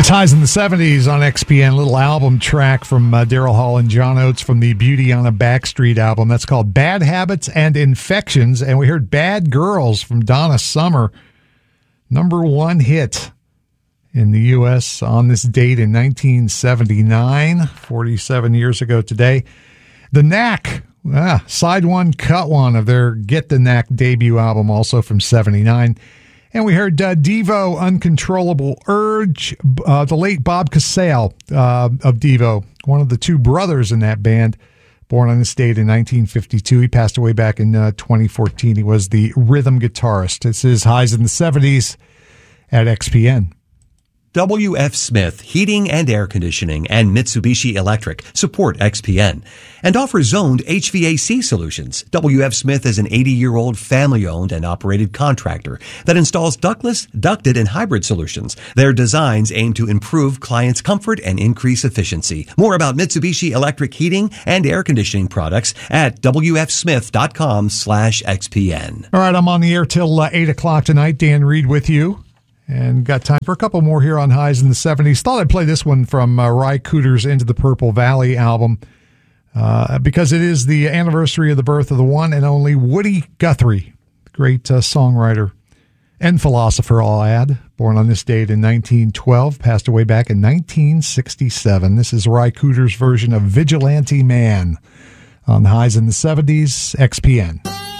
It's Highs in the 70s on XPN, little album track from Daryl Hall and John Oates from the Beauty on a Backstreet album. That's called Bad Habits and Infections. And we heard Bad Girls from Donna Summer, #1 hit in the U.S. on this date in 1979, 47 years ago today. The Knack, side one, cut one of their Get the Knack debut album, also from 79. And we heard Devo, Uncontrollable Urge, the late Bob Casale of Devo, one of the two brothers in that band, born on this date in 1952. He passed away back in 2014. He was the rhythm guitarist. This is Highs in the 70s at XPN. W.F. Smith Heating and Air Conditioning and Mitsubishi Electric support XPN and offer zoned HVAC solutions. W.F. Smith is an 80-year-old family-owned and operated contractor that installs ductless, ducted, and hybrid solutions. Their designs aim to improve clients' comfort and increase efficiency. More about Mitsubishi Electric heating and air conditioning products at wfsmith.com/XPN. All right, I'm on the air till 8 o'clock tonight. Dan Reed with you. And got time for a couple more here on Highs in the 70s. Thought I'd play this one from Ry Cooder's Into the Purple Valley album because it is the anniversary of the birth of the one and only Woody Guthrie, great songwriter and philosopher, I'll add. Born on this date in 1912, passed away back in 1967. This is Ry Cooder's version of Vigilante Man on Highs in the 70s, XPN.